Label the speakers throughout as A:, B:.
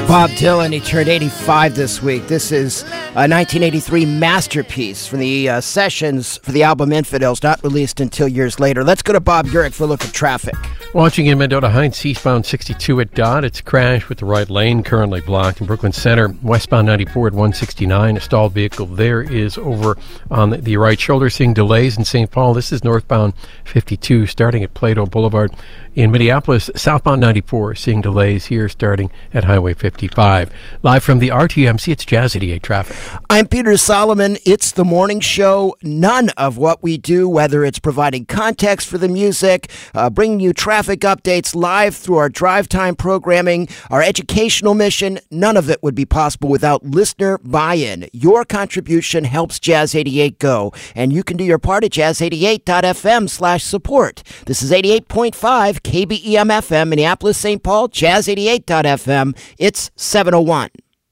A: Bob Dylan, he turned 85 this week. This is a 1983 masterpiece from the sessions for the album Infidels, not released until years later. Let's go to Bob Urich for a look at traffic.
B: Watching in Mendota Heights, eastbound 62 at Dodd. It's a crash with the right lane currently blocked. In Brooklyn Center, westbound 94 at 169. A stalled vehicle there is over on the right shoulder, seeing delays in St. Paul. This is northbound 52 starting at Plato Boulevard. In Minneapolis, southbound 94, seeing delays here starting at Highway 55. Live from the RTMC, it's Jazz 88 Traffic.
A: I'm Peter Solomon. It's the morning show. None of what we do, whether it's providing context for the music, bringing you traffic updates live through our drive time programming, our educational mission, none of it would be possible without listener buy-in. Your contribution helps Jazz 88 go, and you can do your part at jazz88.fm/support. This is 88.5 KBEM FM, Minneapolis, St. Paul, jazz88.fm. It's 7:01.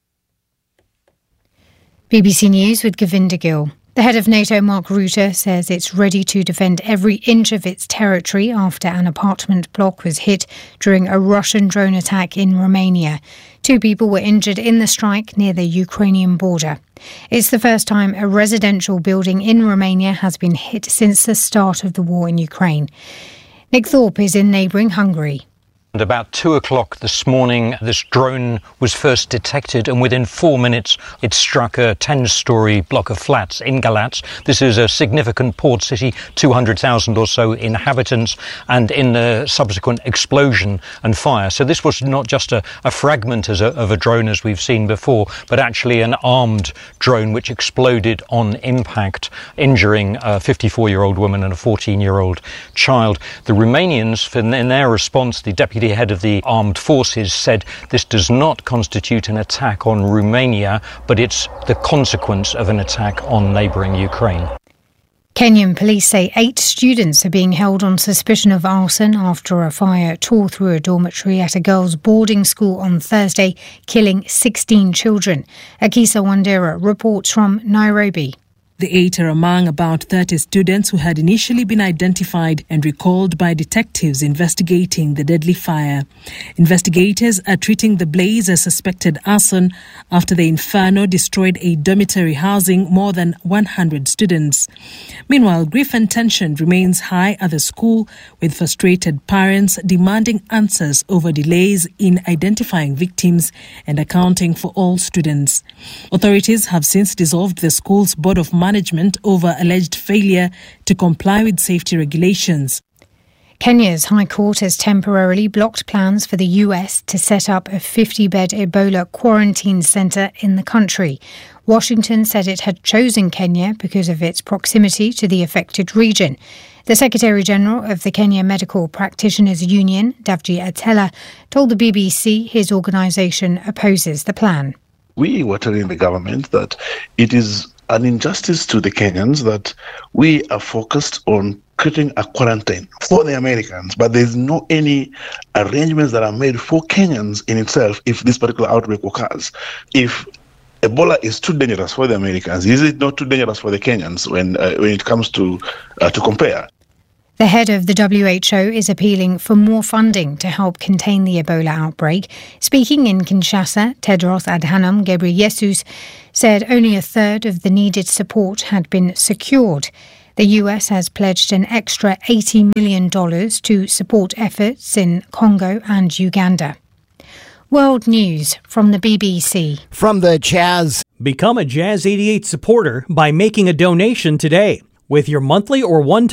C: BBC News with Govinda Gill. The head of NATO, Mark Rutte, says it's ready to defend every inch of its territory after an apartment block was hit during a Russian drone attack in Romania. 2 people were injured in the strike near the Ukrainian border. It's the first time a residential building in Romania has been hit since the start of the war in Ukraine. Nick Thorpe is in neighbouring Hungary.
D: At about 2 o'clock this morning, this drone was first detected, and within 4 minutes, it struck a 10-storey block of flats in Galatz. This is a significant port city, 200,000 or so inhabitants, and in the subsequent explosion and fire. So this was not just a fragment of a drone as we've seen before, but actually an armed drone which exploded on impact, injuring a 54-year-old woman and a 14-year-old child. The Romanians, in their response, the deputy head of the armed forces said this does not constitute an attack on Romania, but it's the consequence of an attack on neighbouring Ukraine.
C: Kenyan police say 8 students are being held on suspicion of arson after a fire tore through a dormitory at a girls' boarding school on Thursday, killing 16 children. Akisa Wandera reports from Nairobi.
E: The 8 are among about 30 students who had initially been identified and recalled by detectives investigating the deadly fire. Investigators are treating the blaze as suspected arson after the inferno destroyed a dormitory housing more than 100 students. Meanwhile, grief and tension remains high at the school, with frustrated parents demanding answers over delays in identifying victims and accounting for all students. Authorities have since dissolved the school's board of management over alleged failure to comply with safety regulations.
C: Kenya's High Court has temporarily blocked plans for the US to set up a 50-bed Ebola quarantine centre in the country. Washington said it had chosen Kenya because of its proximity to the affected region. The Secretary-General of the Kenya Medical Practitioners Union, Davji Atela, told the BBC his organisation opposes the plan.
F: We were telling the government that it is an injustice to the Kenyans that we are focused on creating a quarantine for the Americans, but there's no any arrangements that are made for Kenyans in itself if this particular outbreak occurs. If Ebola is too dangerous for the Americans, is it not too dangerous for the Kenyans when it comes to compare?
C: The head of the WHO is appealing for more funding to help contain the Ebola outbreak. Speaking in Kinshasa, Tedros Adhanom Ghebreyesus said only a third of the needed support had been secured. The US has pledged an extra $80 million to support efforts in Congo and Uganda. World News from the BBC.
A: From the Jazz.
G: Become a Jazz 88 supporter by making a donation today. With your monthly or one-time